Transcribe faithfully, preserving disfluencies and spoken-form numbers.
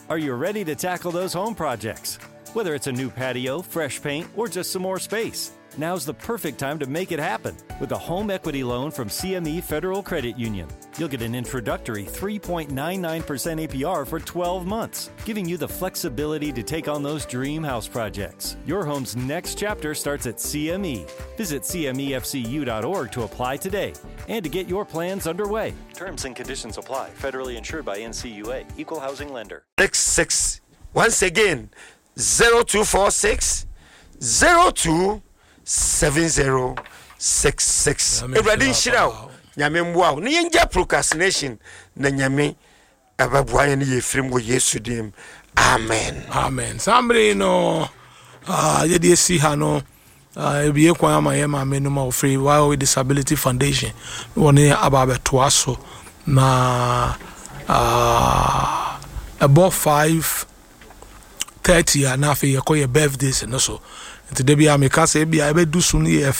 Are you ready to tackle those home projects? Whether it's a new patio, fresh paint, or just some more space, now's the perfect time to make it happen with a home equity loan from C M E Federal Credit Union. You'll get an introductory three point nine nine percent A P R for twelve months, giving you the flexibility to take on those dream house projects. Your home's next chapter starts at C M E. Visit C M E F C U dot org to apply today and to get your plans underway. Terms and conditions apply. Federally insured by N C U A. Equal housing lender. Six six. Once again, zero two four six zero two seven zero six six. Everybody shout out. Nyame mwa. Ni yenja procrastination na nyame ababuaye ni yefrim go Yesu dim. Amen. Amen. Somebody no ah uh, yedi si ha no ah uh, ebiye kwa ama ye ma menu ma free Why Disability Foundation. Woni ababe toaso na ah uh, about five thirty and afi ye ko ye birthdays no so. Nti de bia me ka se bia e be du so ni